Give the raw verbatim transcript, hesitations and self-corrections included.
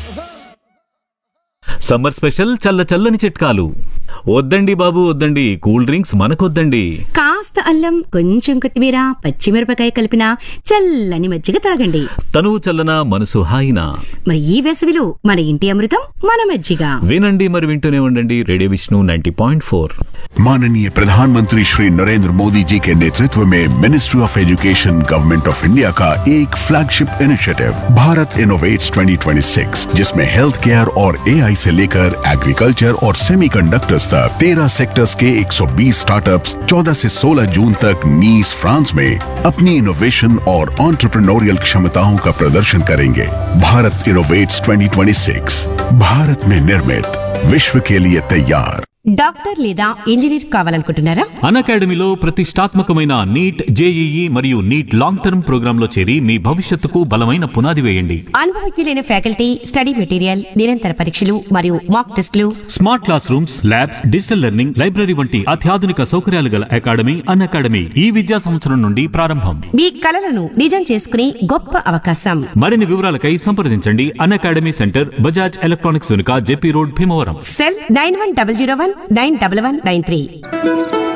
Summer special చల్ల చల్లని చిట్కాలు. వద్దండి బాబు వద్దండి, కూల్ డ్రింక్స్ మనకొద్దండి. కాస్త అల్లం, కొంచెం కొత్తిమీర, పచ్చిమిరపకాయ కలిపిన చల్లని మజ్జిగ తాగండి. తనువు చల్లన మనసు హాయినా. మరి ఈ వేసవిలో మన ఇంటి అమృతం మన మజ్జిగ. వినండి మరి వింటూనే ఉండండి radio Vishnu ninety point four. माननीय प्रधानमंत्री श्री नरेंद्र मोदी जी के नेतृत्व में ministry of education government of India का एक flagship initiative Bharat innovates twenty twenty six, जिसमें हेल्थ केयर और एआई से लेकर एग्रीकल्चर और सेमीकंडक्टर्स तक तेरह सेक्टर्स के एक सौ बीस स्टार्टअप्स चौदह से सोलह जून तक नीस फ्रांस में अपनी इनोवेशन और एंटरप्रेन्योरियल क्षमताओं का प्रदर्शन करेंगे। Bharat innovates twenty twenty six, Bharat में निर्मित, विश्व के लिए तैयार। డాక్టర్ లేదా ఇంజనీర్ కావాలనుకుంటున్నారా? అన్అకాడమీలో ప్రతిష్టాత్మకమైన నీట్, జేఈఈ మరియు నీట్ లాంగ్ టర్మ్ ప్రోగ్రామ్ లో చేరి మీ భవిష్యత్తుకు బలమైన పునాది వేయండి. అనుభవజ్ఞులైన ఫ్యాకల్టీ, స్టడీ మెటీరియల్, నిరంతర పరీక్షలు మరియు మాక్ టెస్టులు, smart class rooms, labs, digital learning, library వంటి అత్యాధునిక సౌకర్యాలు గల అకాడమీ అన్అకాడమీ ఈ విద్యా సంవత్సరం నుండి ప్రారంభం. మీ కలలను నిజం చేసుకునే గొప్ప అవకాశం. మరిన్ని వివరాలకై సంప్రదించండి అన్అకాడమీ సెంటర్, బజాజ్ ఎలక్ట్రానిక్స్ వెనుక, JP road, Bhimavaram. Cell nine one double zero one nine double one nine three.